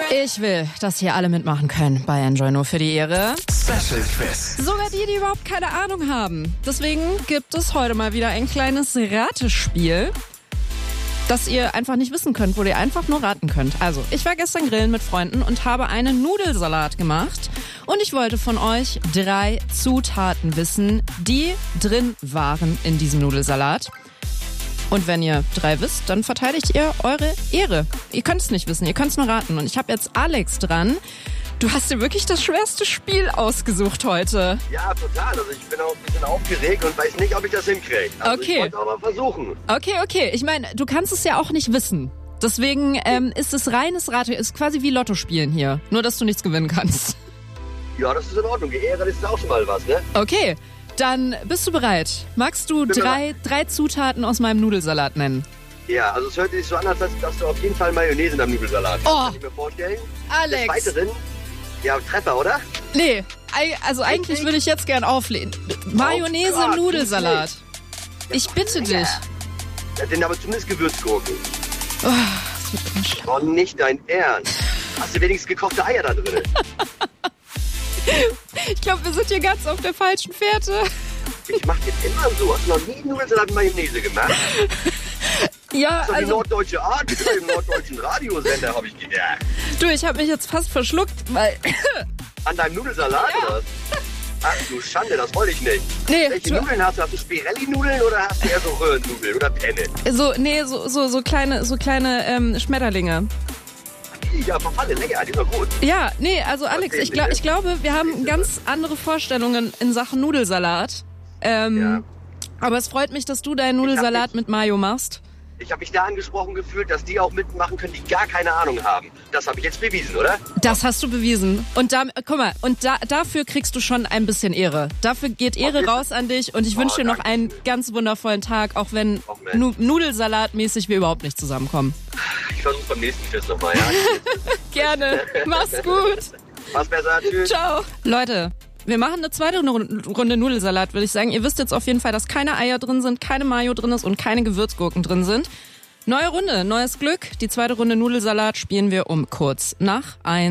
Ich will, dass hier alle mitmachen können bei Enjoy nur für die Ehre. Special Quiz. Sogar die überhaupt keine Ahnung haben. Deswegen gibt es heute mal wieder ein kleines Ratespiel, das ihr einfach nicht wissen könnt, wo ihr einfach nur raten könnt. Also, ich war gestern grillen mit Freunden und habe einen Nudelsalat gemacht. Und ich wollte von euch 3 Zutaten wissen, die drin waren in diesem Nudelsalat. Und wenn ihr 3 wisst, dann verteidigt ihr eure Ehre. Ihr könnt es nicht wissen, ihr könnt es nur raten. Und ich habe jetzt Alex dran. Du hast dir wirklich das schwerste Spiel ausgesucht heute. Ja, total. Also ich bin auch ein bisschen aufgeregt und weiß nicht, ob ich das hinkriege. Also Okay. Ich wollte aber versuchen. Okay. Ich meine, du kannst es ja auch nicht wissen. Deswegen ist es reines Rate, ist quasi wie Lotto spielen hier. Nur, dass du nichts gewinnen kannst. Ja, das ist in Ordnung. Die Ehre ist auch schon mal was, ne? Okay, dann bist du bereit. Magst du Bin drei Zutaten aus meinem Nudelsalat nennen? Ja, also es hört sich so an, als dass du auf jeden Fall Mayonnaise in deinem Nudelsalat hast. Oh. Kann ich mir vorstellen. Alex. Des Weiteren, ja, Treffer, oder? Nee, also eigentlich würde ich jetzt gern auflehnen. Mayonnaise Oh im Gott, Nudelsalat. Ich bitte dich. Das sind aber zumindest Gewürzgurken. Das wird immer schlimmer. Oh, nicht dein Ernst. Hast du wenigstens gekochte Eier da drin? Ich glaube, wir sind hier ganz auf der falschen Fährte. Ich mach das immer so. Hast du noch nie einen Nudelsalat mit Mayonnaise gemacht? Ja, Das ist die also norddeutsche Art. Im norddeutschen Radiosender habe ich gedacht. du, ich habe mich jetzt fast verschluckt, weil... An deinem Nudelsalat oder was? Ach du Schande, das wollte ich nicht. Nee, Welche Nudeln hast du? Hast du Spirelli-Nudeln oder hast du eher so Röhrennudeln oder Penne? so kleine Schmetterlinge. Ja, verfalle, lecker, die sind doch gut. Ja, nee, also Alex, ich glaube, wir haben ganz andere Vorstellungen in Sachen Nudelsalat. Ja. Aber es freut mich, dass du deinen Nudelsalat mit Mayo machst. Ich habe mich da angesprochen gefühlt, dass die auch mitmachen können, die gar keine Ahnung haben. Das habe ich jetzt bewiesen, oder? Das hast du bewiesen. Und dafür kriegst du schon ein bisschen Ehre. Dafür geht Ehre raus an dich und ich wünsche dir noch einen ganz wundervollen Tag, auch wenn Nudelsalatmäßig wir überhaupt nicht zusammenkommen. Ich versuche beim nächsten Quiz nochmal, ja? Gerne. Mach's gut. Mach's besser, tschüss. Ciao. Leute, wir machen eine zweite Runde Nudelsalat, würde ich sagen. Ihr wisst jetzt auf jeden Fall, dass keine Eier drin sind, keine Mayo drin ist und keine Gewürzgurken drin sind. Neue Runde, neues Glück. Die zweite Runde Nudelsalat spielen wir um kurz nach 1.